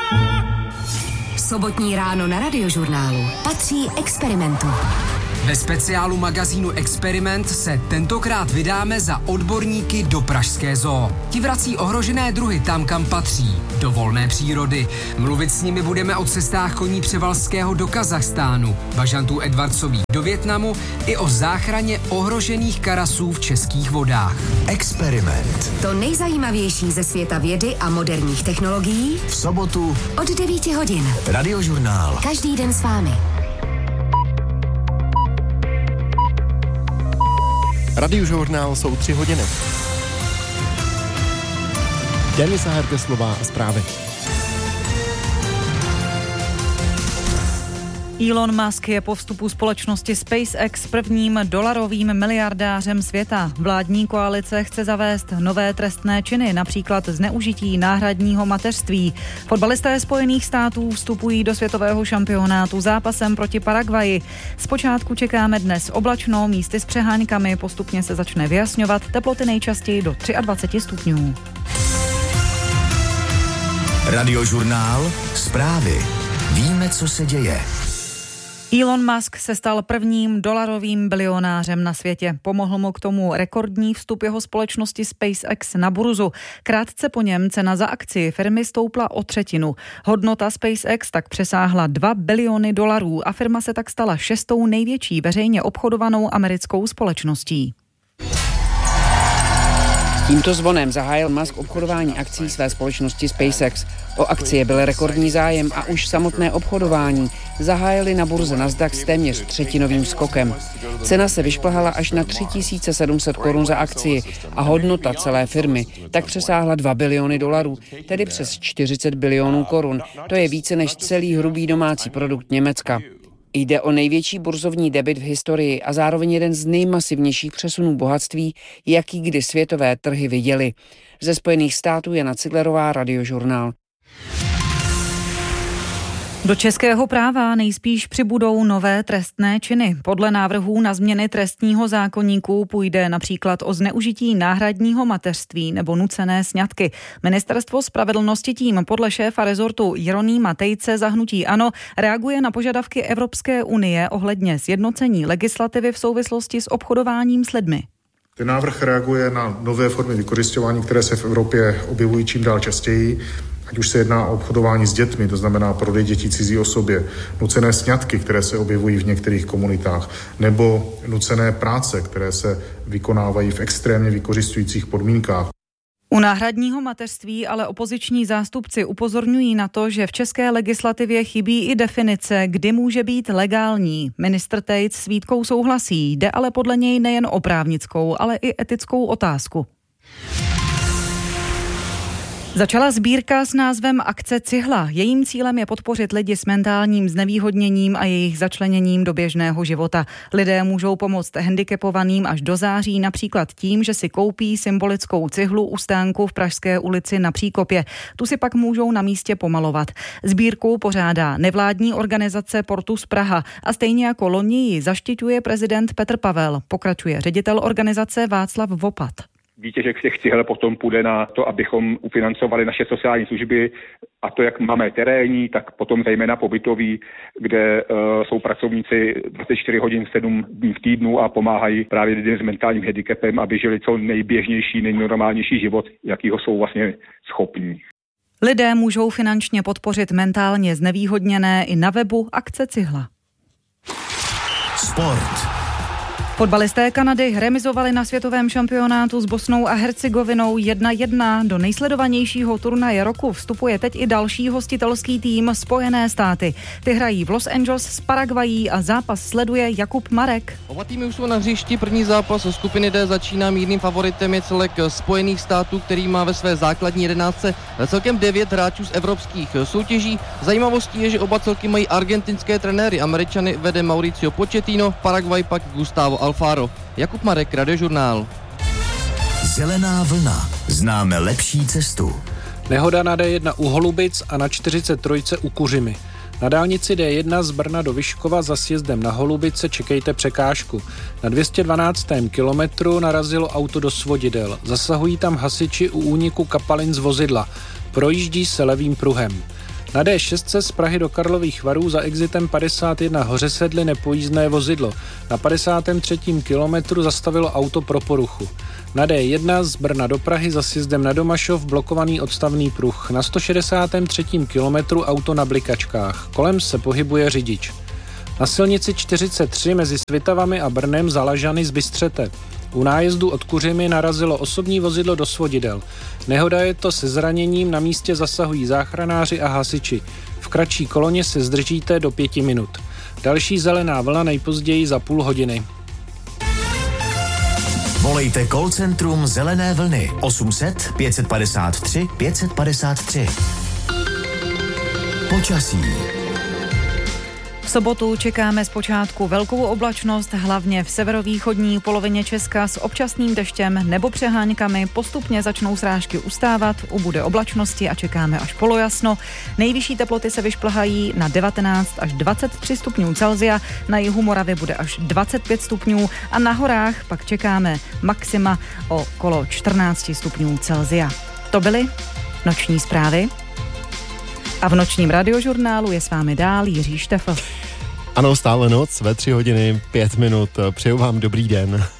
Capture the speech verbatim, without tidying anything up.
Sobotní ráno na Radiožurnálu patří Experimentu. Ve speciálu magazínu Experiment se tentokrát vydáme za odborníky do pražské zoo. Ti vrací ohrožené druhy tam, kam patří, do volné přírody. Mluvit s nimi budeme o cestách koní Převalského do Kazachstánu, bažantů Edwardsových do Vietnamu i o záchraně ohrožených karasů v českých vodách. Experiment. To nejzajímavější ze světa vědy a moderních technologií V sobotu od devíti hodin. Radiožurnál. Každý den s vámi. Radiožurnál jsou tři hodiny. Denisa Hergeslová a zprávy. Elon Musk je po vstupu společnosti SpaceX prvním dolarovým miliardářem světa. Vládní koalice chce zavést nové trestné činy, například zneužití náhradního mateřství. Fotbalisté Spojených států vstupují do světového šampionátu zápasem proti Paraguayi. Zpočátku čekáme dnes oblačno, místy s přeháňkami, postupně se začne vyjasňovat, teploty nejčastěji do dvacet tři stupňů. Radiožurnál. Zprávy. Víme, co se děje. Elon Musk se stal prvním dolarovým bilionářem na světě. Pomohl mu k tomu rekordní vstup jeho společnosti SpaceX na burzu. Krátce po něm cena za akci firmy stoupla o třetinu. Hodnota SpaceX tak přesáhla dva biliony dolarů a firma se tak stala šestou největší veřejně obchodovanou americkou společností. Tímto zvonem zahájil Musk obchodování akcí své společnosti SpaceX. O akcie byl rekordní zájem a už samotné obchodování zahájili na burze Nasdaq s téměř třetinovým skokem. Cena se vyšplhala až na tři tisíce sedm set korun za akcii a hodnota celé firmy tak přesáhla dva biliony dolarů, tedy přes čtyřicet bilionů korun. To je více než celý hrubý domácí produkt Německa. Jde o největší burzovní debit v historii a zároveň jeden z nejmasivnějších přesunů bohatství, jaký kdy světové trhy viděly. Ze Spojených států Jana Ciglerová, Radiožurnál. Do českého práva nejspíš přibudou nové trestné činy. Podle návrhů na změny trestního zákoníku půjde například o zneužití náhradního mateřství nebo nucené sňatky. Ministerstvo spravedlnosti tím podle šéfa rezortu Jeronýma Tejce za hnutí ANO reaguje na požadavky Evropské unie ohledně sjednocení legislativy v souvislosti s obchodováním s lidmi. Ten návrh reaguje na nové formy vykořisťování, které se v Evropě objevují čím dál častěji. Ať už se jedná o obchodování s dětmi, to znamená prodej dětí cizí osobě, nucené sňatky, které se objevují v některých komunitách, nebo nucené práce, které se vykonávají v extrémně vykořisťujících podmínkách. U náhradního mateřství ale opoziční zástupci upozorňují na to, že v české legislativě chybí i definice, kdy může být legální. Ministr Tejc s výtkou souhlasí, jde ale podle něj nejen o právnickou, ale i etickou otázku. Začala sbírka s názvem Akce Cihla. Jejím cílem je podpořit lidi s mentálním znevýhodněním a jejich začleněním do běžného života. Lidé můžou pomoct handicapovaným až do září, například tím, že si koupí symbolickou cihlu u stánku v Pražské ulici na Příkopě. Tu si pak můžou na místě pomalovat. Sbírku pořádá nevládní organizace Portus Praha a stejně jako loni ji zaštiťuje prezident Petr Pavel. Pokračuje ředitel organizace Václav Vopat. Výtěžek těch cihel potom půjde na to, abychom ufinancovali naše sociální služby, a to jak máme terénní, tak potom zejména pobytový, kde uh, jsou pracovníci dvacet čtyři hodin sedm dní v týdnu a pomáhají právě lidem s mentálním handicapem, aby žili co nejběžnější, nejnormálnější život, jakýho jsou vlastně schopní. Lidé můžou finančně podpořit mentálně znevýhodněné i na webu Akce Cihla. Sport. Fotbalisté Kanady remizovali na světovém šampionátu s Bosnou a Hercegovinou jedna jedna. Do nejsledovanějšího turnaje roku vstupuje teď i další hostitelský tým Spojené státy. Ty hrají v Los Angeles s Paraguayí a zápas sleduje Jakub Marek. Oba týmy už jsou na hřišti, první zápas skupiny D začíná, mírným favoritem je celek Spojených států, který má ve své základní jedenáctce celkem devět hráčů z evropských soutěží. Zajímavostí je, že oba celky mají argentinské trenéry, Američany vede Mauricio Pochettino, Paraguay pak Gustavo Alfaro. Jakub Marek, Radiožurnál. Zelená vlna. Známe lepší cestu. Nehoda na D jedna u Holubic a na čtyřicet tři u Kuřimy. Na dálnici D jedna z Brna do Vyškova za sjezdem na Holubice čekejte překážku. Na dvě stě dvanáctém kilometru narazilo auto do svodidel. Zasahují tam hasiči u úniku kapalin z vozidla. Projíždí se levým pruhem. Na D šest z Prahy do Karlových Varů za exitem padesát jedna Hořesedly nepojízdné vozidlo. Na padesátém třetím kilometru zastavilo auto pro poruchu. Na D jedna z Brna do Prahy za sjezdem na Domašov blokovaný odstavný pruh. Na sto šedesátém třetím kilometru auto na blikačkách. Kolem se pohybuje řidič. Na silnici čtyřicet tři mezi Svitavami a Brnem za Lažany z Bystřete. U nájezdu od Kuřimy narazilo osobní vozidlo do svodidel. Nehoda je to se zraněním, na místě zasahují záchranáři a hasiči. V kratší koloně se zdržíte do pěti minut. Další zelená vlna nejpozději za půl hodiny. Volejte call centrum Zelené vlny osm set pět padesát tři pět padesát tři. Počasí. V sobotu čekáme zpočátku velkou oblačnost, hlavně v severovýchodní polovině Česka s občasným deštěm nebo přeháňkami. Postupně začnou srážky ustávat, ubude oblačnosti a čekáme až polojasno. Nejvyšší teploty se vyšplhají na devatenáct až dvacet tři stupňů Celsia, na jihu Moravy bude až dvacet pět stupňů a na horách pak čekáme maxima okolo čtrnáct stupňů Celsia. To byly noční zprávy. A v nočním radiožurnálu je s vámi dál Jiří Štefl. Ano, stále noc ve tři hodiny pět minut. Přeju vám dobrý den.